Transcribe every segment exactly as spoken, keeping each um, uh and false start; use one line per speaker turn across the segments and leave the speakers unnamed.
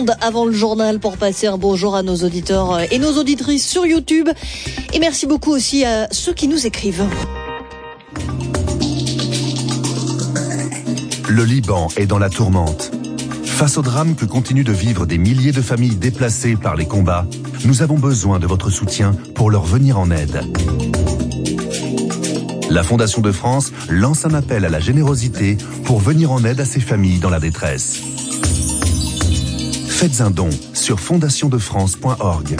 Monde avant le journal pour passer un bonjour à nos auditeurs et nos auditrices sur YouTube. Et merci beaucoup aussi à ceux qui nous écrivent.
Le Liban est dans la tourmente. Face au drame que continuent de vivre des milliers de familles déplacées par les combats, nous avons besoin de votre soutien pour leur venir en aide. La Fondation de France lance un appel à la générosité pour venir en aide à ces familles dans la détresse. Faites un don sur fondation de france point org.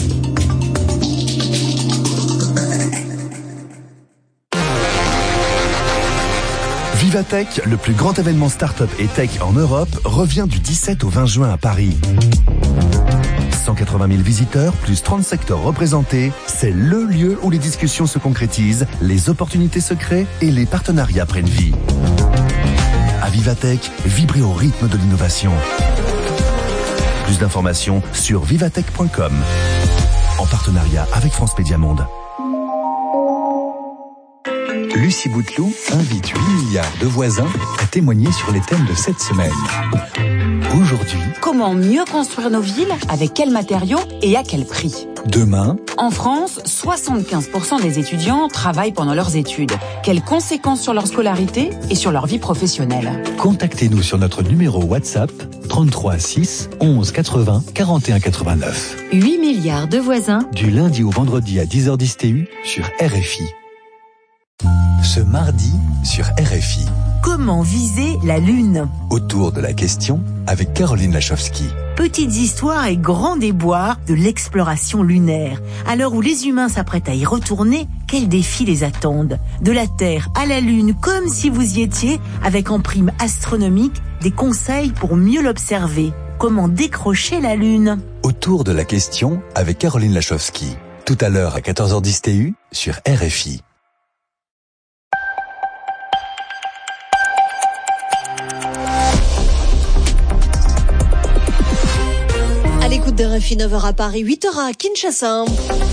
Vivatech, le plus grand événement start-up et tech en Europe, revient du dix-sept au vingt juin à Paris. cent quatre-vingt mille visiteurs, plus trente secteurs représentés, c'est le lieu où les discussions se concrétisent, les opportunités se créent et les partenariats prennent vie. À Vivatech, vibrez au rythme de l'innovation. Plus d'informations sur vivatech point com, en partenariat avec France Média Monde.
Lucie Bouteloup invite huit milliards de voisins à témoigner sur les thèmes de cette semaine. Aujourd'hui,
comment mieux construire nos villes, avec quels matériaux et à quel prix?
Demain,
en France, soixante-quinze pour cent des étudiants travaillent pendant leurs études. Quelles conséquences sur leur scolarité et sur leur vie professionnelle?
Contactez-nous sur notre numéro WhatsApp trente-trois six onze quatre-vingts quarante et un quatre-vingt-neuf.
huit milliards de voisins.
Du lundi au vendredi à dix heures dix T U sur R F I. Ce mardi sur R F I.
Comment viser la Lune?
Autour de la question avec Caroline Lachowski.
Petites histoires et grands déboires de l'exploration lunaire. À l'heure où les humains s'apprêtent à y retourner, quels défis les attendent? De la Terre à la Lune, comme si vous y étiez, avec en prime astronomique des conseils pour mieux l'observer. Comment décrocher la Lune?
Autour de la question avec Caroline Lachowski. Tout à l'heure à quatorze heures dix T U sur R F I.
Écoute de R F I, neuf heures à Paris, huit heures à Kinshasa.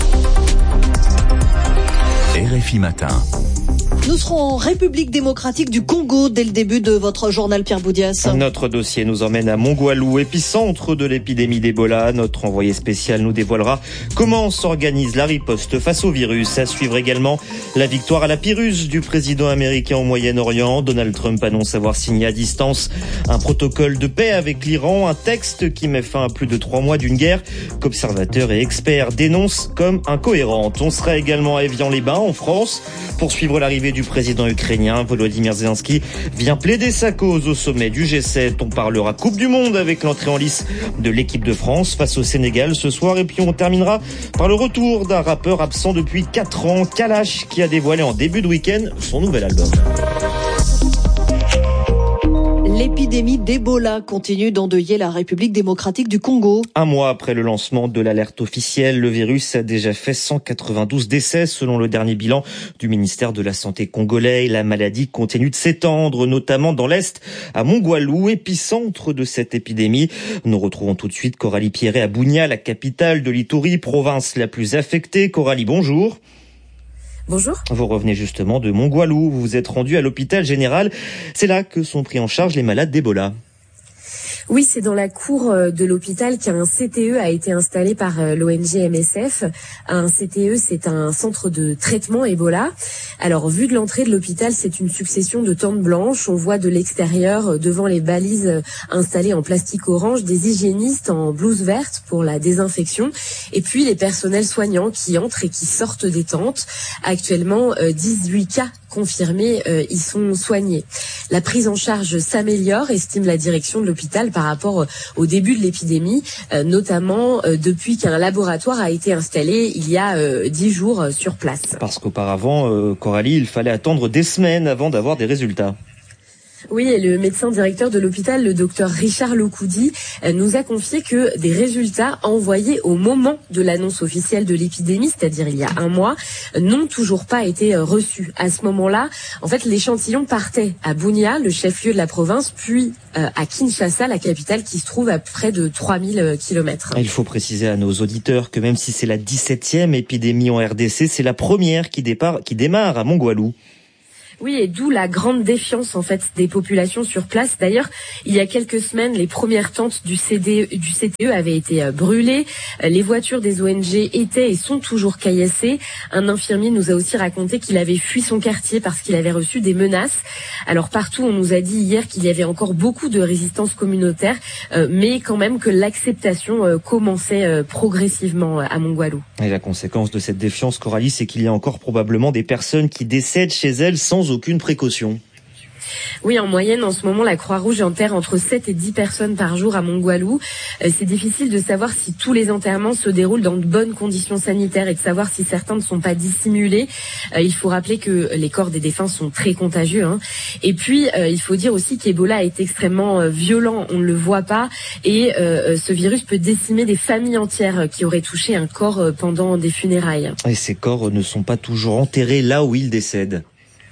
R F I Matin.
Nous serons en République démocratique du Congo dès le début de votre journal, Pierre Boudias.
Notre dossier nous emmène à Mongwalu, épicentre de l'épidémie d'Ebola. Notre envoyé spécial nous dévoilera comment s'organise la riposte face au virus. À suivre également la victoire à la Pyrrhus du président américain au Moyen-Orient. Donald Trump annonce avoir signé à distance un protocole de paix avec l'Iran, un texte qui met fin à plus de trois mois d'une guerre qu'observateurs et experts dénoncent comme incohérente. On sera également à Évian-les-Bains, en France, pour suivre l'arrivée du président ukrainien. Volodymyr Zelensky vient plaider sa cause au sommet du G sept. On parlera Coupe du Monde avec l'entrée en lice de l'équipe de France face au Sénégal ce soir. Et puis on terminera par le retour d'un rappeur absent depuis quatre ans, Kalash, qui a dévoilé en début de week-end son nouvel album.
L'épidémie d'Ebola continue d'endeuiller la République démocratique du Congo.
Un mois après le lancement de l'alerte officielle, le virus a déjà fait cent quatre-vingt-douze décès selon le dernier bilan du ministère de la Santé congolais. Et la maladie continue de s'étendre, notamment dans l'Est, à Mongwalu, épicentre de cette épidémie. Nous retrouvons tout de suite Coralie Pierret à Bunia, la capitale de l'Ituri, province la plus affectée. Coralie, bonjour.
Bonjour.
Vous revenez justement de Mongwalu, vous vous êtes rendu à l'hôpital général. C'est là que sont pris en charge les malades d'Ebola.
Oui, c'est dans la cour de l'hôpital qu'un C T E a été installé par l'O N G M S F. Un C T E, c'est un centre de traitement Ebola. Alors, vu de l'entrée de l'hôpital, c'est une succession de tentes blanches. On voit de l'extérieur, devant les balises installées en plastique orange, des hygiénistes en blouse verte pour la désinfection. Et puis, les personnels soignants qui entrent et qui sortent des tentes. Actuellement, dix-huit cas confirmés euh, y sont soignés. La prise en charge s'améliore, estime la direction de l'hôpital par rapport au début de l'épidémie, euh, notamment euh, depuis qu'un laboratoire a été installé il y a euh, dix jours euh, sur place.
Parce qu'auparavant, euh, Coralie, il fallait attendre des semaines avant d'avoir des résultats.
Oui, et le médecin directeur de l'hôpital, le docteur Richard Lokoudi, nous a confié que des résultats envoyés au moment de l'annonce officielle de l'épidémie, c'est-à-dire il y a un mois, n'ont toujours pas été reçus. À ce moment-là, en fait, l'échantillon partait à Bunia, le chef-lieu de la province, puis à Kinshasa, la capitale, qui se trouve à près de trois mille kilomètres.
Il faut préciser à nos auditeurs que même si c'est la dix-septième épidémie en R D C, c'est la première qui, départ, qui démarre à Mongwalu.
Oui, et d'où la grande défiance en fait des populations sur place. D'ailleurs, il y a quelques semaines, les premières tentes du C D, du C T E avaient été brûlées. Les voitures des O N G étaient et sont toujours caillassées. Un infirmier nous a aussi raconté qu'il avait fui son quartier parce qu'il avait reçu des menaces. Alors partout, on nous a dit hier qu'il y avait encore beaucoup de résistance communautaire, euh, mais quand même que l'acceptation euh, commençait euh, progressivement à Mongualou.
Et la conséquence de cette défiance, Coralie, c'est qu'il y a encore probablement des personnes qui décèdent chez elles sans aucune précaution.
Oui, en moyenne, en ce moment, la Croix-Rouge enterre entre sept et dix personnes par jour à Mongualou. C'est difficile de savoir si tous les enterrements se déroulent dans de bonnes conditions sanitaires et de savoir si certains ne sont pas dissimulés. Il faut rappeler que les corps des défunts sont très contagieux. Hein. Et puis, il faut dire aussi qu'Ebola est extrêmement violent, on ne le voit pas. Et euh, ce virus peut décimer des familles entières qui auraient touché un corps pendant des funérailles.
Et ces corps ne sont pas toujours enterrés là où ils décèdent.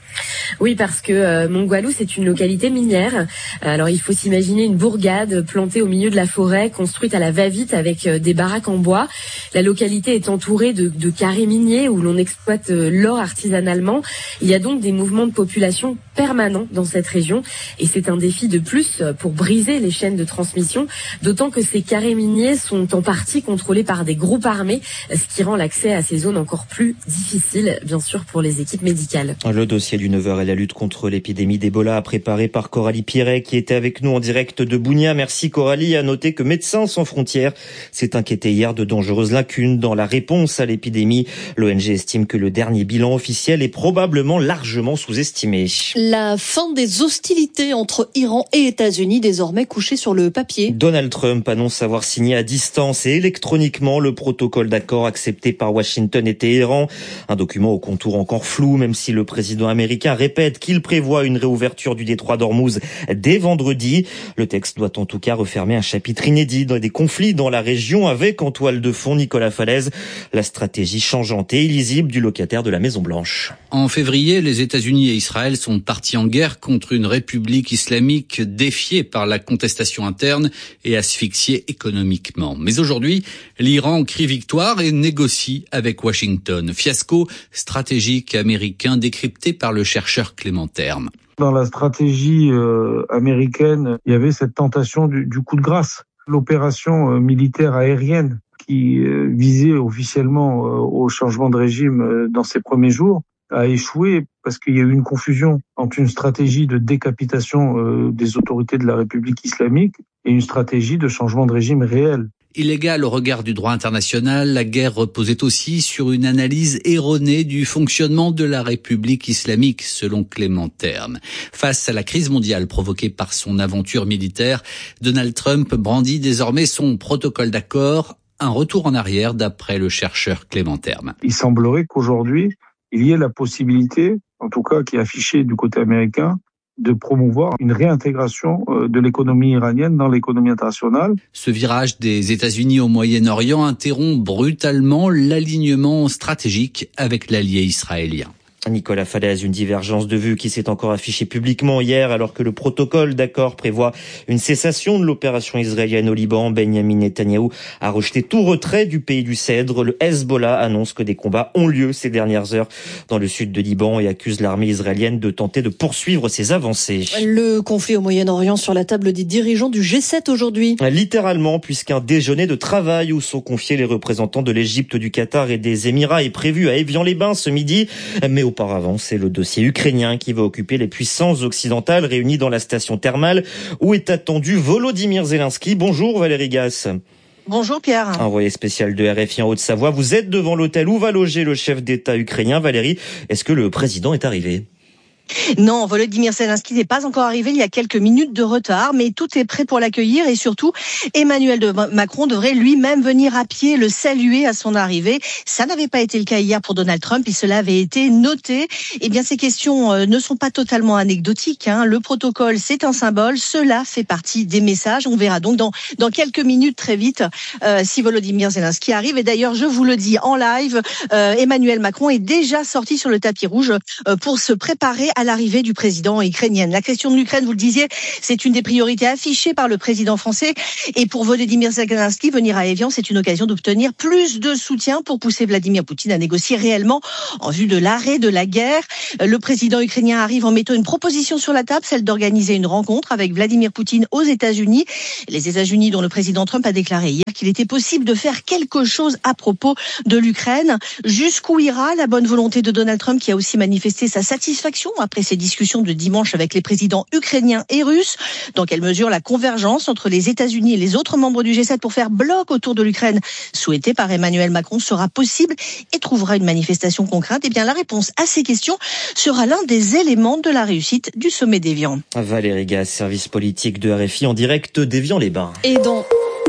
Oui, parce que euh, Mongualou, c'est une localité minière. Alors, il faut s'imaginer une bourgade plantée au milieu de la forêt, construite à la va-vite avec euh, des baraques en bois. La localité est entourée de, de carrés miniers où l'on exploite euh, l'or artisanalement. Il y a donc des mouvements de population permanents dans cette région. Et c'est un défi de plus pour briser les chaînes de transmission, d'autant que ces carrés miniers sont en partie contrôlés par des groupes armés, ce qui rend l'accès à ces zones encore plus difficile, bien sûr, pour les équipes médicales.
Le dossier du neuf heures et la lutte contre l'épidémie d'Ebola préparée par Coralie Piret qui était avec nous en direct de Bounia. Merci Coralie. À noter que Médecins sans frontières s'est inquiété hier de dangereuses lacunes dans la réponse à l'épidémie. L'O N G estime que le dernier bilan officiel est probablement largement sous-estimé.
La fin des hostilités entre Iran et États-Unis désormais couchée sur le papier.
Donald Trump annonce avoir signé à distance et électroniquement le protocole d'accord accepté par Washington et Téhéran. Un document au contour encore flou, même si le président américain répète qu'il prévoit une réouverture du détroit d'Ormuz dès vendredi. Le texte doit en tout cas refermer un chapitre inédit dans des conflits dans la région avec en toile de fond Nicolas Falaise, la stratégie changeante et illisible du locataire de la Maison-Blanche.
En février, les États-Unis et Israël sont partis en guerre contre une république islamique défiée par la contestation interne et asphyxiée économiquement. Mais aujourd'hui, l'Iran crie victoire et négocie avec Washington. Fiasco stratégique américain décrypté par le chercheur Clément Terme.
Dans la stratégie euh, américaine, il y avait cette tentation du, du coup de grâce. L'opération euh, militaire aérienne qui euh, visait officiellement euh, au changement de régime euh, dans ses premiers jours a échoué parce qu'il y a eu une confusion entre une stratégie de décapitation euh, des autorités de la République islamique et une stratégie de changement de régime réel.
Illégale au regard du droit international, la guerre reposait aussi sur une analyse erronée du fonctionnement de la République islamique, selon Clément Terme. Face à la crise mondiale provoquée par son aventure militaire, Donald Trump brandit désormais son protocole d'accord, un retour en arrière d'après le chercheur Clément Terme.
Il semblerait qu'aujourd'hui, il y ait la possibilité, en tout cas qui est affichée du côté américain, de promouvoir une réintégration de l'économie iranienne dans l'économie internationale.
Ce virage des États-Unis au Moyen-Orient interrompt brutalement l'alignement stratégique avec l'allié israélien.
Nicolas Falaise, une divergence de vues qui s'est encore affichée publiquement hier alors que le protocole d'accord prévoit une cessation de l'opération israélienne au Liban. Benyamin Netanyahou a rejeté tout retrait du pays du Cèdre. Le Hezbollah annonce que des combats ont lieu ces dernières heures dans le sud de Liban et accuse l'armée israélienne de tenter de poursuivre ses avancées.
Le conflit au Moyen-Orient sur la table des dirigeants du G sept aujourd'hui.
Littéralement, puisqu'un déjeuner de travail où sont confiés les représentants de l'Égypte, du Qatar et des Émirats est prévu à Évian-les-Bains ce midi. Mais auparavant, c'est le dossier ukrainien qui va occuper les puissances occidentales réunies dans la station thermale où est attendu Volodymyr Zelensky. Bonjour Valérie Gasse.
Bonjour Pierre.
Envoyé spécial de R F I en Haute-Savoie, vous êtes devant l'hôtel où va loger le chef d'État ukrainien. Valérie, est-ce que le président est arrivé ?
Non, Volodymyr Zelensky n'est pas encore arrivé, il y a quelques minutes de retard, mais tout est prêt pour l'accueillir et surtout, Emmanuel Macron devrait lui-même venir à pied le saluer à son arrivée. Ça n'avait pas été le cas hier pour Donald Trump et cela avait été noté. Eh bien, ces questions ne sont pas totalement anecdotiques, hein. Le protocole, c'est un symbole, cela fait partie des messages. On verra donc dans, dans quelques minutes très vite euh, si Volodymyr Zelensky arrive. Et d'ailleurs, je vous le dis en live, euh, Emmanuel Macron est déjà sorti sur le tapis rouge euh, pour se préparer à l'arrivée du président ukrainien. La question de l'Ukraine, vous le disiez, c'est une des priorités affichées par le président français. Et pour Volodymyr Zelensky, venir à Évian, c'est une occasion d'obtenir plus de soutien pour pousser Vladimir Poutine à négocier réellement en vue de l'arrêt de la guerre. Le président ukrainien arrive en mettant une proposition sur la table, celle d'organiser une rencontre avec Vladimir Poutine aux États-Unis. Les États-Unis dont le président Trump a déclaré hier qu'il était possible de faire quelque chose à propos de l'Ukraine. Jusqu'où ira la bonne volonté de Donald Trump, qui a aussi manifesté sa satisfaction après ses discussions de dimanche avec les présidents ukrainiens et russes? Dans quelle mesure la convergence entre les États-Unis et les autres membres du G sept pour faire bloc autour de l'Ukraine, souhaitée par Emmanuel Macron, sera possible et trouvera une manifestation concrète? Eh bien, la réponse à ces questions sera l'un des éléments de la réussite du sommet d'Évian.
Valérie Gaz, service politique de R F I en direct d'Évian-les-Bains.
Et dans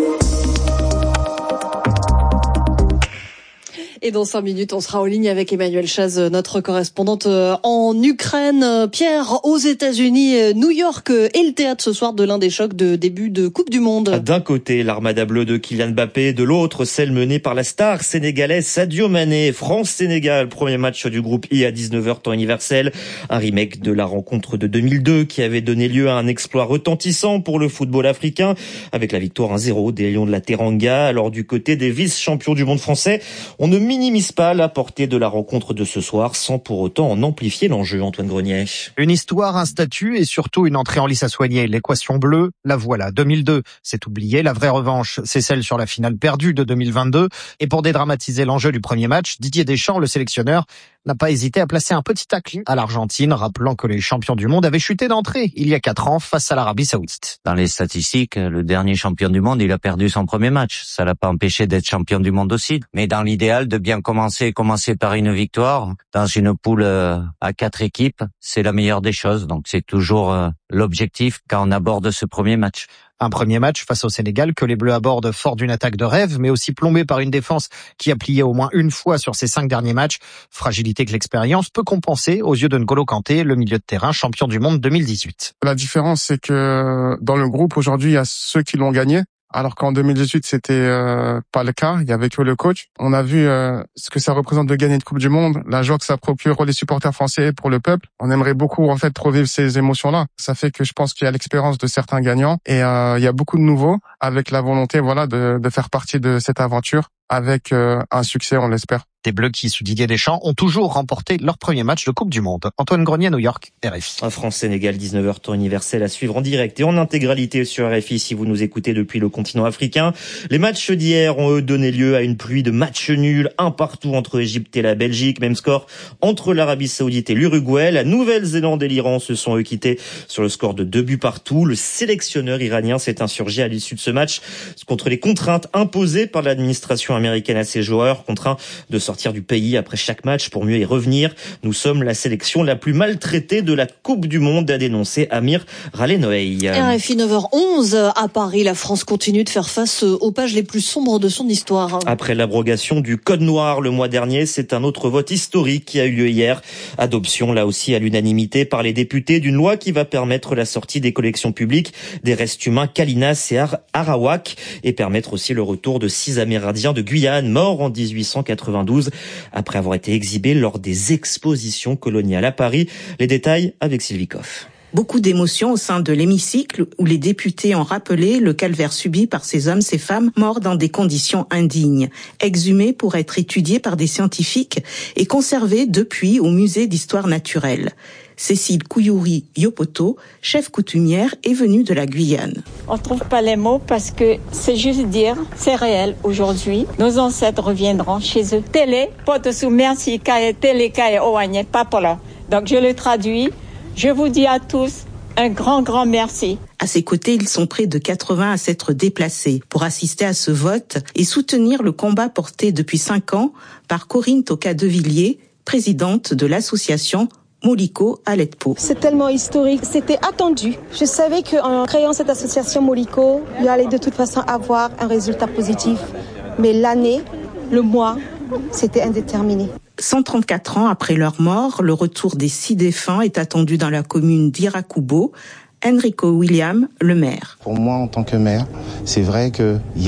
Et dans cinq minutes, on sera en ligne avec Emmanuel Chaz, notre correspondante en Ukraine. Pierre, aux États-Unis, New York est le théâtre ce soir de l'un des chocs de début de Coupe du Monde.
D'un côté, l'armada bleue de Kylian Mbappé, de l'autre, celle menée par la star sénégalaise Sadio Mané. France-Sénégal, premier match du groupe I à dix-neuf heures temps universel. Un remake de la rencontre de deux mille deux qui avait donné lieu à un exploit retentissant pour le football africain avec la victoire un zéro des Lions de la Teranga. Alors du côté des vice-champions du monde français, on ne minimise pas la portée de la rencontre de ce soir sans pour autant en amplifier l'enjeu, Antoine Grenier.
Une histoire, un statut et surtout une entrée en lice à soigner. L'équation bleue, la voilà. deux mille deux, c'est oublié. La vraie revanche, c'est celle sur la finale perdue de deux mille vingt-deux. Et pour dédramatiser l'enjeu du premier match, Didier Deschamps, le sélectionneur, n'a pas hésité à placer un petit tacle à l'Argentine, rappelant que les champions du monde avaient chuté d'entrée il y a quatre ans face à l'Arabie Saoudite.
Dans les statistiques, le dernier champion du monde, il a perdu son premier match. Ça l'a pas empêché d'être champion du monde aussi. Mais dans l'idéal de bien commencer, commencer par une victoire, dans une poule à quatre équipes, c'est la meilleure des choses. Donc c'est toujours l'objectif quand on aborde ce premier match.
Un premier match face au Sénégal que les Bleus abordent fort d'une attaque de rêve, mais aussi plombé par une défense qui a plié au moins une fois sur ses cinq derniers matchs. Fragilité que l'expérience peut compenser aux yeux de N'Golo Kanté, le milieu de terrain champion du monde deux mille dix-huit.
La différence, c'est que dans le groupe, aujourd'hui, il y a ceux qui l'ont gagné. Alors qu'en deux mille dix-huit, c'était euh, pas le cas. Il y avait que le coach. On a vu euh, ce que ça représente de gagner une Coupe du Monde, la joie que ça procure pour les supporters français, pour le peuple. On aimerait beaucoup en fait revivre ces émotions-là. Ça fait que je pense qu'il y a l'expérience de certains gagnants et euh, il y a beaucoup de nouveaux avec la volonté, voilà, de, de faire partie de cette aventure avec euh, un succès, on l'espère.
Des Bleus qui, sous Didier Deschamps, ont toujours remporté leur premier match de Coupe du Monde. Antoine Grenier, New York, R F I.
Un France-Sénégal, dix-neuf heures temps universel à suivre en direct et en intégralité sur R F I si vous nous écoutez depuis le continent africain. Les matchs d'hier ont eux donné lieu à une pluie de matchs nuls, un partout entre Égypte et la Belgique. Même score entre l'Arabie Saoudite et l'Uruguay. La Nouvelle-Zélande et l'Iran se sont eux quittés sur le score de deux buts partout. Le sélectionneur iranien s'est insurgé à l'issue de ce match contre les contraintes imposées par l'administration américaine à ses joueurs, contraints de sortir du pays après chaque match pour mieux y revenir. Nous sommes la sélection la plus maltraitée de la Coupe du Monde, a dénoncé Amir Ralenoei.
R F I neuf heures onze à Paris, la France continue de faire face aux pages les plus sombres de son histoire.
Après l'abrogation du Code noir le mois dernier, c'est un autre vote historique qui a eu lieu hier. Adoption là aussi à l'unanimité par les députés d'une loi qui va permettre la sortie des collections publiques des restes humains Kalinas et Arawak et permettre aussi le retour de six Amérindiens de Guyane morts en dix-huit cent quatre-vingt-douze après avoir été exhibés lors des expositions coloniales à Paris. Les détails avec Sylvie Coff.
Beaucoup d'émotions au sein de l'hémicycle où les députés ont rappelé le calvaire subi par ces hommes, ces femmes morts dans des conditions indignes, exhumés pour être étudiés par des scientifiques et conservés depuis au musée d'histoire naturelle. Cécile Couyouri Yopoto, chef coutumière, est venue de la Guyane.
On ne trouve pas les mots parce que c'est juste dire, c'est réel aujourd'hui. Nos ancêtres reviendront chez eux. Télé, potosu merci, kaye, télé, kaye, oanye, papola. Donc je le traduis. Je vous dis à tous un grand, grand merci.
À ses côtés, ils sont près de quatre-vingts à s'être déplacés pour assister à ce vote et soutenir le combat porté depuis cinq ans par Corinne Toka-Devilliers, présidente de l'association Moliko Aletpo.
C'est tellement historique, c'était attendu. Je savais qu'en créant cette association Moliko, il allait de toute façon avoir un résultat positif. Mais l'année, le mois, c'était indéterminé.
cent trente-quatre ans après leur mort, le retour des six défunts est attendu dans la commune d'Irakubo. Enrico William, le maire.
Pour moi, en tant que maire, c'est vrai qu'il y a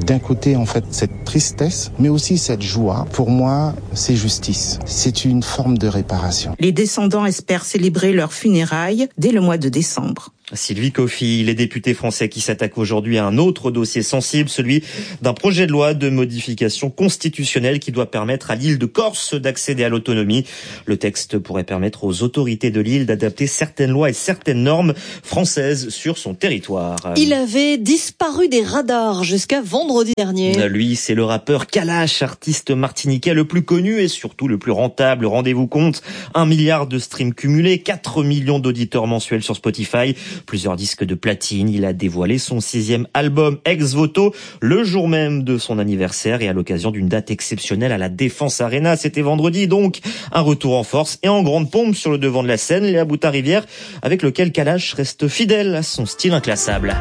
D'un côté, en fait, cette tristesse, mais aussi cette joie. Pour moi, c'est justice. C'est une forme de réparation.
Les descendants espèrent célébrer leurs funérailles dès le mois de décembre.
Sylvie Coffy, les députés français qui s'attaquent aujourd'hui à un autre dossier sensible, celui d'un projet de loi de modification constitutionnelle qui doit permettre à l'île de Corse d'accéder à l'autonomie. Le texte pourrait permettre aux autorités de l'île d'adapter certaines lois et certaines normes françaises sur son territoire.
Il avait disparu des radars jusqu'à vendredi dernier.
Lui, c'est le rappeur Kalash, artiste martiniquais le plus connu et surtout le plus rentable. Rendez-vous compte, un milliard de streams cumulés, quatre millions d'auditeurs mensuels sur Spotify, plusieurs disques de platine. Il a dévoilé son sixième album Ex Voto le jour même de son anniversaire et à l'occasion d'une date exceptionnelle à la Défense Arena. C'était vendredi, donc un retour en force et en grande pompe sur le devant de la scène. Léa Boutin-Rivière, avec lequel Kalash reste fidèle à son style inclassable.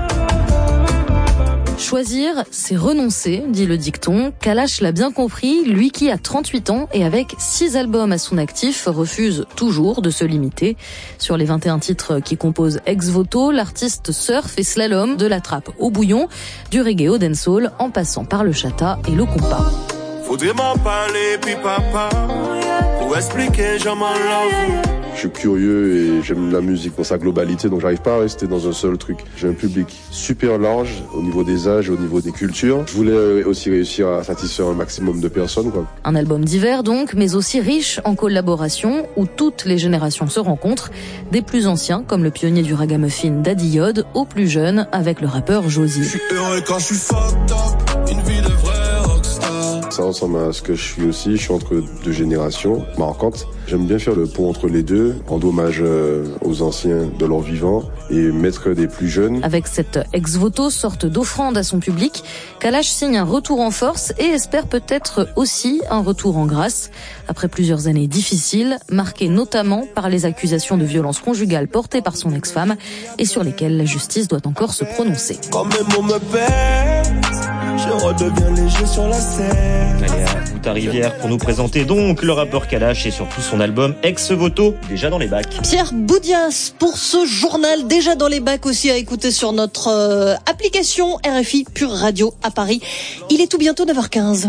Choisir, c'est renoncer, dit le dicton. Kalash l'a bien compris, lui qui a trente-huit ans et avec six albums à son actif, refuse toujours de se limiter. Sur les vingt et un titres qui composent Ex Voto, l'artiste surfe et slalom de la trappe au bouillon, du reggae au dancehall, en passant par le chata et le compas.
Faudrait m'en parler, puis papa, pour expliquer, je m'en love.
Je suis curieux et j'aime la musique dans sa globalité, donc j'arrive pas à rester dans un seul truc. J'ai un public super large au niveau des âges, au niveau des cultures. Je voulais aussi réussir à satisfaire un maximum de personnes, quoi.
Un album divers donc, mais aussi riche en collaborations où toutes les générations se rencontrent, des plus anciens comme le pionnier du ragamuffin Daddy Yod, aux plus jeunes avec le rappeur Josie.
Je suis heureux quand je suis fucked up, une vie de vrai rockstar.
Ça ressemble à ce que je suis aussi, je suis entre deux générations marquantes. J'aime bien faire le pont entre les deux, rendre hommage aux anciens de leur vivant et mettre des plus jeunes.
Avec cette Ex Voto, sorte d'offrande à son public, Kalash signe un retour en force et espère peut-être aussi un retour en grâce. Après plusieurs années difficiles, marquées notamment par les accusations de violence conjugale portées par son ex-femme et sur lesquelles la justice doit encore se prononcer.
Quand mes mots me pèsent, je redeviens léger sur la scène.
Allez, à Boutin-Rivière pour nous présenter donc le rappeur Kalash et surtout son album Ex Voto, déjà dans les bacs.
Pierre Boudias pour ce journal déjà dans les bacs aussi à écouter sur notre euh, application R F I Pure Radio à Paris. Il est tout bientôt neuf heures quinze.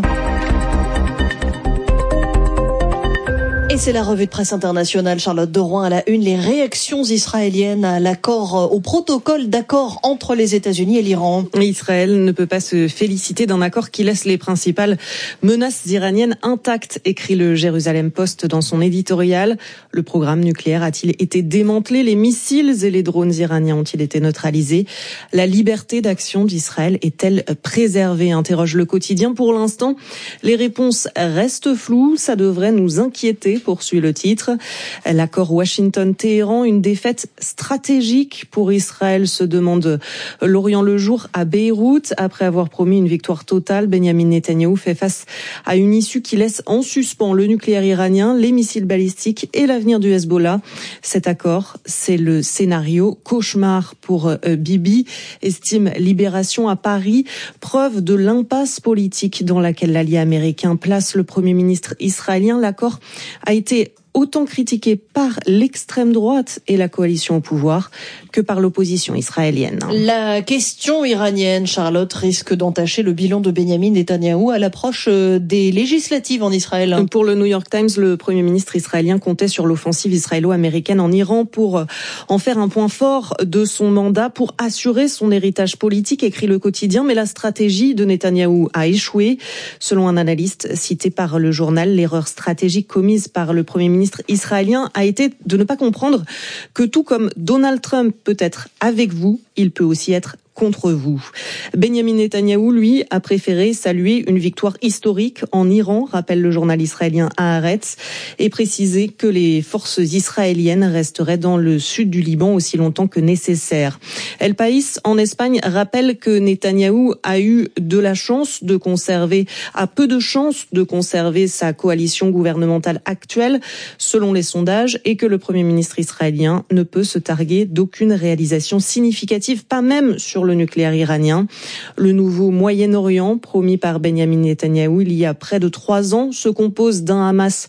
Et c'est la revue de presse internationale. Charlotte de Rouen à la une, les réactions israéliennes à l'accord, au protocole d'accord entre les États-Unis et l'Iran.
Israël ne peut pas se féliciter d'un accord qui laisse les principales menaces iraniennes intactes, écrit le Jérusalem Post dans son éditorial. Le programme nucléaire a-t-il été démantelé? Les missiles et les drones iraniens ont-ils été neutralisés? La liberté d'action d'Israël est-elle préservée? Interroge le quotidien. Pour l'instant, les réponses restent floues. Ça devrait nous inquiéter, poursuit le titre. L'accord Washington-Téhéran, une défaite stratégique pour Israël, se demande l'Orient le jour à Beyrouth. Après avoir promis une victoire totale, Benyamin Netanyahou fait face à une issue qui laisse en suspens le nucléaire iranien, les missiles balistiques et l'avenir du Hezbollah. Cet accord, c'est le scénario cauchemar pour euh, Bibi, estime Libération à Paris, preuve de l'impasse politique dans laquelle l'allié américain place le Premier ministre israélien. L'accord a été autant critiqué par l'extrême droite et la coalition au pouvoir que par l'opposition israélienne.
La question iranienne, Charlotte, risque d'entacher le bilan de Benyamin Netanyahou à l'approche des législatives en Israël.
Pour le New York Times, le Premier ministre israélien comptait sur l'offensive israélo-américaine en Iran pour en faire un point fort de son mandat, pour assurer son héritage politique, écrit le quotidien. Mais la stratégie de Netanyahou a échoué. Selon un analyste cité par le journal, l'erreur stratégique commise par le Premier ministre israélien a été de ne pas comprendre que tout comme Donald Trump peut être avec vous, il peut aussi être contre vous. Benyamin Netanyahou, lui, a préféré saluer une victoire historique en Iran, rappelle le journal israélien Haaretz, et préciser que les forces israéliennes resteraient dans le sud du Liban aussi longtemps que nécessaire. El País, en Espagne, rappelle que Netanyahou a eu de la chance de conserver, a peu de chance de conserver sa coalition gouvernementale actuelle, selon les sondages, et que le Premier ministre israélien ne peut se targuer d'aucune réalisation significative, pas même sur le nucléaire iranien. Le nouveau Moyen-Orient, promis par Benyamin Netanyahou il y a près de trois ans, se compose d'un Hamas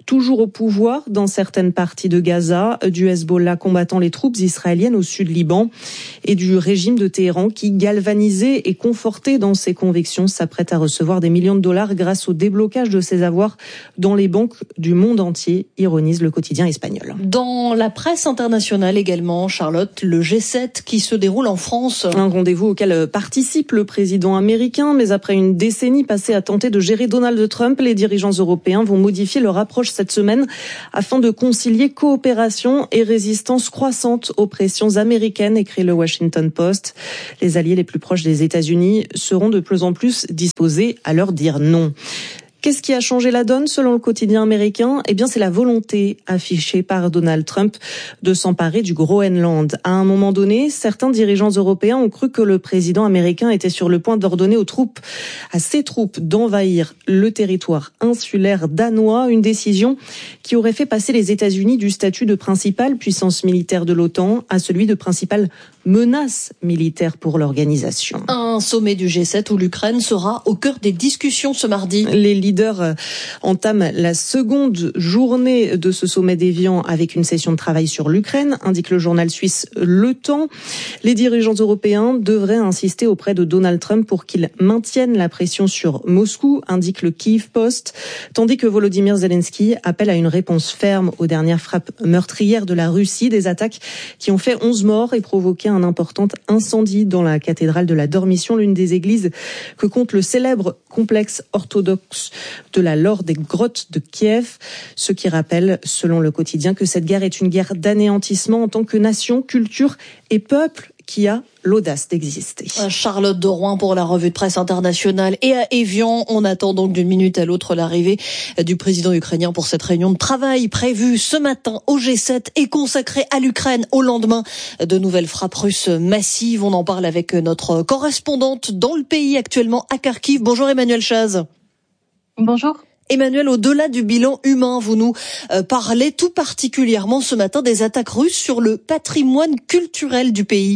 toujours au pouvoir dans certaines parties de Gaza, du Hezbollah combattant les troupes israéliennes au sud Liban et du régime de Téhéran qui, galvanisé et conforté dans ses convictions, s'apprête à recevoir des millions de dollars grâce au déblocage de ses avoirs dans les banques du monde entier, ironise le quotidien espagnol.
Dans la presse internationale également, Charlotte, le G sept qui se déroule en France.
Un rendez-vous auquel participe le président américain, mais après une décennie passée à tenter de gérer Donald Trump, les dirigeants européens vont modifier leur approche cette semaine afin de concilier coopération et résistance croissante aux pressions américaines, écrit le Washington Post. Les alliés les plus proches des États-Unis seront de plus en plus disposés à leur dire non. Qu'est-ce qui a changé la donne selon le quotidien américain ? Eh bien, c'est la volonté affichée par Donald Trump de s'emparer du Groenland. À un moment donné, certains dirigeants européens ont cru que le président américain était sur le point d'ordonner aux troupes, à ses troupes, d'envahir le territoire insulaire danois, une décision qui aurait fait passer les États-Unis du statut de principale puissance militaire de l'OTAN à celui de principale menace militaire pour l'organisation.
Un sommet du G sept où l'Ukraine sera au cœur des discussions ce mardi.
Les leaders entament la seconde journée de ce sommet d'Évian avec une session de travail sur l'Ukraine, indique le journal suisse Le Temps. Les dirigeants européens devraient insister auprès de Donald Trump pour qu'il maintienne la pression sur Moscou, indique le Kyiv Post, tandis que Volodymyr Zelensky appelle à une réponse ferme aux dernières frappes meurtrières de la Russie, des attaques qui ont fait onze morts et provoqué un important incendie dans la cathédrale de la Dormition, l'une des églises que compte le célèbre complexe orthodoxe de la Laure des Grottes de Kiev, ce qui rappelle, selon le quotidien, que cette guerre est une guerre d'anéantissement en tant que nation, culture et peuple qui a l'audace d'exister.
Charlotte de Rouen pour la revue de presse internationale. Et à Évian, on attend donc d'une minute à l'autre l'arrivée du président ukrainien pour cette réunion de travail prévue ce matin au G sept et consacrée à l'Ukraine au lendemain de nouvelles frappes russes massives. On en parle avec notre correspondante dans le pays actuellement à Kharkiv. Bonjour Emmanuel Chaz.
Bonjour.
Emmanuel, au-delà du bilan humain, vous nous parlez tout particulièrement ce matin des attaques russes sur le patrimoine culturel du pays.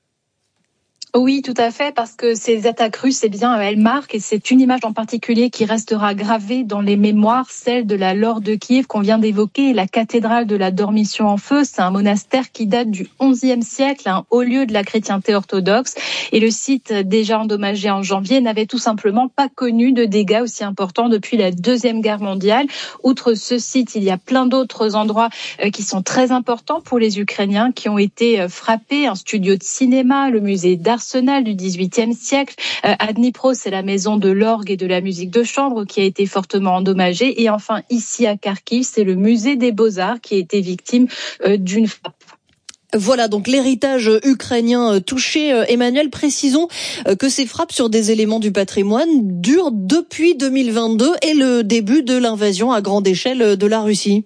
Oui, tout à fait, parce que ces attaques russes, eh bien, elles marquent, et c'est une image en particulier qui restera gravée dans les mémoires, celle de la Laure de Kiev qu'on vient d'évoquer, la cathédrale de la Dormition en feu. C'est un monastère qui date du onzième siècle, un haut lieu de la chrétienté orthodoxe, et le site, déjà endommagé en janvier, n'avait tout simplement pas connu de dégâts aussi importants depuis la Deuxième Guerre mondiale. Outre ce site, il y a plein d'autres endroits qui sont très importants pour les Ukrainiens, qui ont été frappés, un studio de cinéma, le musée d'art du dix-huitième siècle. À Dnipro, c'est la maison de l'orgue et de la musique de chambre qui a été fortement endommagée. Et enfin, ici à Kharkiv, c'est le musée des Beaux-Arts qui a été victime d'une frappe.
Voilà donc l'héritage ukrainien touché. Emmanuel, précisons que ces frappes sur des éléments du patrimoine durent depuis deux mille vingt-deux et le début de l'invasion à grande échelle de la Russie.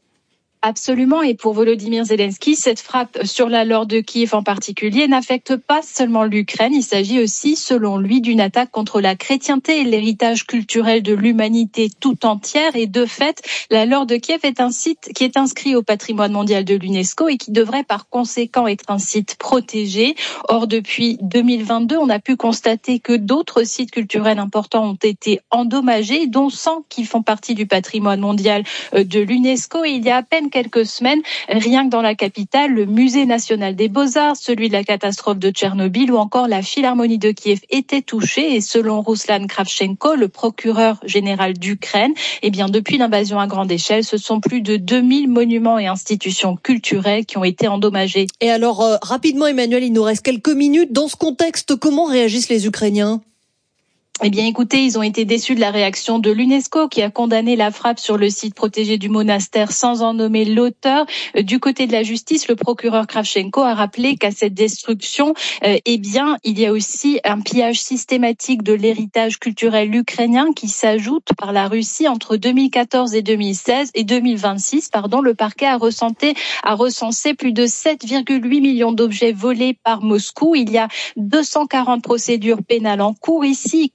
Absolument, et pour Volodymyr Zelensky, cette frappe sur la Laure de Kiev en particulier n'affecte pas seulement l'Ukraine, il s'agit aussi, selon lui, d'une attaque contre la chrétienté et l'héritage culturel de l'humanité tout entière, et de fait, la Laure de Kiev est un site qui est inscrit au patrimoine mondial de l'UNESCO et qui devrait par conséquent être un site protégé. Or, depuis deux mille vingt-deux, on a pu constater que d'autres sites culturels importants ont été endommagés, dont cent qui font partie du patrimoine mondial de l'UNESCO, et il y a à peine quelques semaines, rien que dans la capitale, le musée national des Beaux-Arts, celui de la catastrophe de Tchernobyl ou encore la Philharmonie de Kiev étaient touchés, et selon Ruslan Kravchenko, le procureur général d'Ukraine, eh bien depuis l'invasion à grande échelle, ce sont plus de deux mille monuments et institutions culturelles qui ont été endommagés.
Et alors, euh, rapidement Emmanuel, il nous reste quelques minutes. Dans ce contexte, comment réagissent les Ukrainiens ?
Eh bien, écoutez, ils ont été déçus de la réaction de l'UNESCO qui a condamné la frappe sur le site protégé du monastère sans en nommer l'auteur. Du côté de la justice, le procureur Kravchenko a rappelé qu'à cette destruction, euh, eh bien, il y a aussi un pillage systématique de l'héritage culturel ukrainien qui s'ajoute par la Russie entre deux mille quatorze et deux mille seize et deux mille vingt-six. Pardon, le parquet a recensé, a recensé plus de sept virgule huit millions d'objets volés par Moscou. Il y a deux cent quarante procédures pénales en cours ici.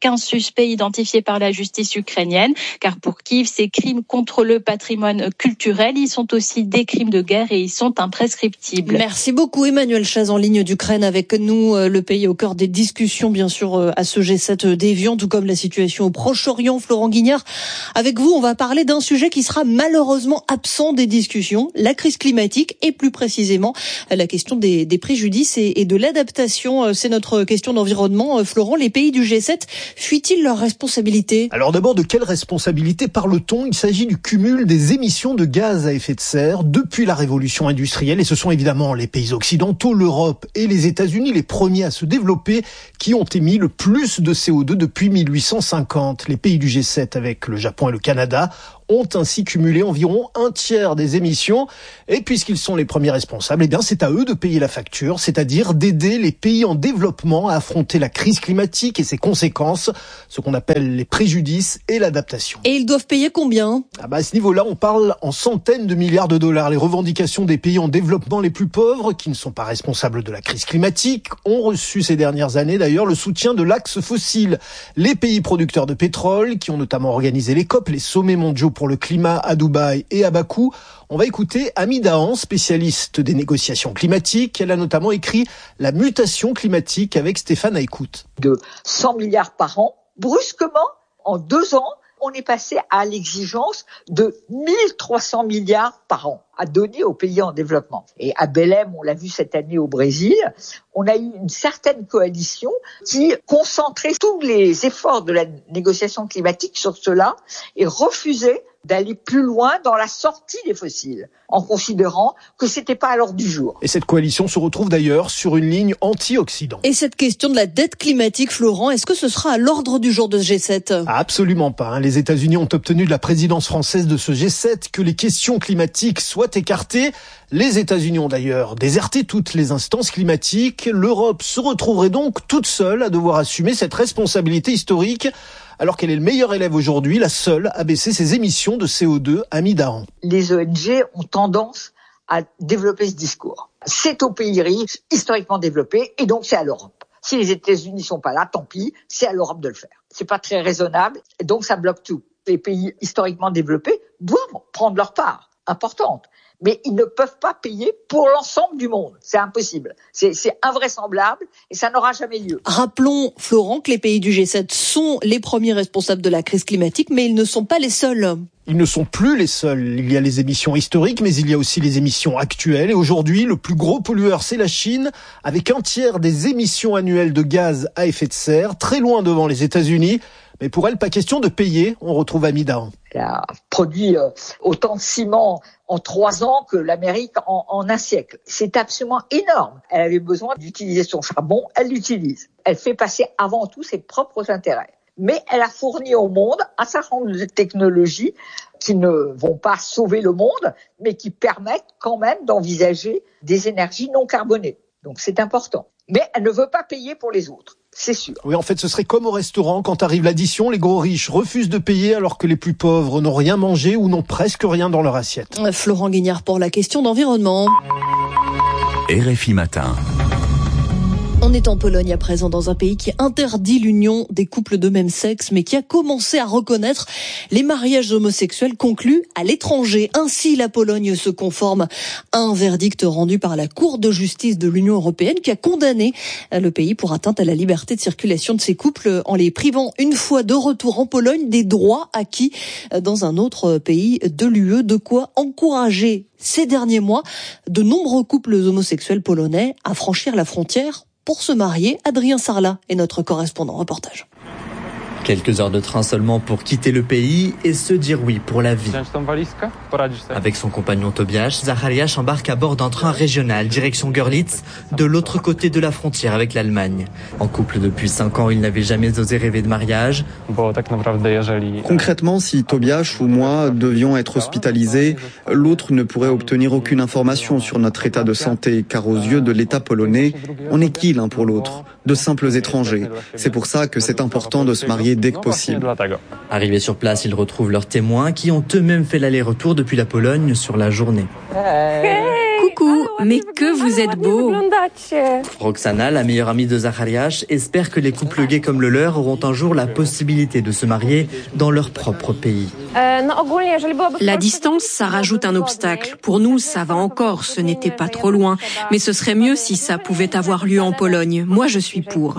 aucun suspect identifié par la justice ukrainienne, car pour Kiev, ces crimes contre le patrimoine culturel, ils sont aussi des crimes de guerre et ils sont imprescriptibles.
Merci beaucoup Emmanuel Chaz en ligne d'Ukraine avec nous, le pays au cœur des discussions bien sûr à ce G sept d'Évian, tout comme la situation au Proche-Orient. Florent Guignard, avec vous, on va parler d'un sujet qui sera malheureusement absent des discussions, la crise climatique et plus précisément la question des, des préjudices et, et de l'adaptation. C'est notre question d'environnement. Florent, les pays du G sept fuient-ils leurs responsabilités ?
Alors d'abord, de quelle responsabilité parle-t-on ? Il s'agit du cumul des émissions de gaz à effet de serre depuis la révolution industrielle et ce sont évidemment les pays occidentaux, l'Europe et les États-Unis, les premiers à se développer, qui ont émis le plus de C O deux depuis mille huit cent cinquante. Les pays du G sept, avec le Japon et le Canada, ont ainsi cumulé environ un tiers des émissions. Et puisqu'ils sont les premiers responsables, eh bien c'est à eux de payer la facture, c'est-à-dire d'aider les pays en développement à affronter la crise climatique et ses conséquences, ce qu'on appelle les préjudices et l'adaptation.
Et ils doivent payer combien ?
Ah bah à ce niveau-là, on parle en centaines de milliards de dollars. Les revendications des pays en développement les plus pauvres, qui ne sont pas responsables de la crise climatique, ont reçu ces dernières années d'ailleurs le soutien de l'axe fossile. Les pays producteurs de pétrole, qui ont notamment organisé les COP, les sommets mondiaux pour le climat à Dubaï et à Bakou. On va écouter Amy Dahan, spécialiste des négociations climatiques. Elle a notamment écrit La mutation climatique avec Stéphane Aïkout.
De cent milliards par an, brusquement, en deux ans, on est passé à l'exigence de mille trois cents milliards par an à donner aux pays en développement. Et à Belém, on l'a vu cette année au Brésil, on a eu une certaine coalition qui concentrait tous les efforts de la négociation climatique sur cela et refusait d'aller plus loin dans la sortie des fossiles, en considérant que c'était pas à l'ordre du jour.
Et cette coalition se retrouve d'ailleurs sur une ligne anti-Occident.
Et cette question de la dette climatique, Florent, est-ce que ce sera à l'ordre du jour de ce G sept ?
Absolument pas. Les États-Unis ont obtenu de la présidence française de ce G sept que les questions climatiques soient écartées. Les États-Unis ont d'ailleurs déserté toutes les instances climatiques. L'Europe se retrouverait donc toute seule à devoir assumer cette responsabilité historique, alors qu'elle est le meilleur élève aujourd'hui, la seule à baisser ses émissions de C O deux à mi-Dahan.
Les O N G ont tendance à développer ce discours. C'est aux pays riches, historiquement développés, et donc c'est à l'Europe. Si les États-Unis sont pas là, tant pis, c'est à l'Europe de le faire. C'est pas très raisonnable, et donc ça bloque tout. Les pays historiquement développés doivent prendre leur part, importante. Mais ils ne peuvent pas payer pour l'ensemble du monde. C'est impossible. C'est, c'est invraisemblable et ça n'aura jamais lieu.
Rappelons, Florent, que les pays du G sept sont les premiers responsables de la crise climatique, mais ils ne sont pas les seuls.
Ils ne sont plus les seuls. Il y a les émissions historiques, mais il y a aussi les émissions actuelles. Et aujourd'hui, le plus gros pollueur, c'est la Chine, avec un tiers des émissions annuelles de gaz à effet de serre, très loin devant les États-Unis. Mais pour elle, pas question de payer. On retrouve Amy Dahan.
Elle a produit autant de ciment en trois ans que l'Amérique en, en un siècle. C'est absolument énorme. Elle avait besoin d'utiliser son charbon, elle l'utilise. Elle fait passer avant tout ses propres intérêts. Mais elle a fourni au monde un certain nombre de technologies qui ne vont pas sauver le monde, mais qui permettent quand même d'envisager des énergies non carbonées. Donc c'est important. Mais elle ne veut pas payer pour les autres. C'est sûr.
Oui, en fait, ce serait comme au restaurant. Quand arrive l'addition, les gros riches refusent de payer alors que les plus pauvres n'ont rien mangé ou n'ont presque rien dans leur assiette.
Florent Guignard pour la question d'environnement.
R F I Matin.
On est en Pologne à présent, dans un pays qui interdit l'union des couples de même sexe, mais qui a commencé à reconnaître les mariages homosexuels conclus à l'étranger. Ainsi, la Pologne se conforme à un verdict rendu par la Cour de justice de l'Union européenne qui a condamné le pays pour atteinte à la liberté de circulation de ces couples en les privant une fois de retour en Pologne des droits acquis dans un autre pays de l'U E. De quoi encourager ces derniers mois de nombreux couples homosexuels polonais à franchir la frontière pour se marier. Adrien Sarlat est notre correspondant. Reportage.
Quelques heures de train seulement pour quitter le pays et se dire oui pour la vie. Avec son compagnon Tobiasz, Zacharias embarque à bord d'un train régional direction Görlitz, de l'autre côté de la frontière avec l'Allemagne. En couple depuis cinq ans, il n'avait jamais osé rêver de mariage.
Concrètement, si Tobiasz ou moi devions être hospitalisés, l'autre ne pourrait obtenir aucune information sur notre état de santé, car aux yeux de l'État polonais, on est qui l'un pour l'autre ? De simples étrangers. C'est pour ça que c'est important de se marier dès que possible.
Arrivés sur place, ils retrouvent leurs témoins qui ont eux-mêmes fait l'aller-retour depuis la Pologne sur la journée.
Coucou,
beaucoup, mais que vous êtes beau.
Roxana, la meilleure amie de Zacharias, espère que les couples gays comme le leur auront un jour la possibilité de se marier dans leur propre pays.
La distance, ça rajoute un obstacle. Pour nous, ça va encore, ce n'était pas trop loin. Mais ce serait mieux si ça pouvait avoir lieu en Pologne. Moi, je suis pour.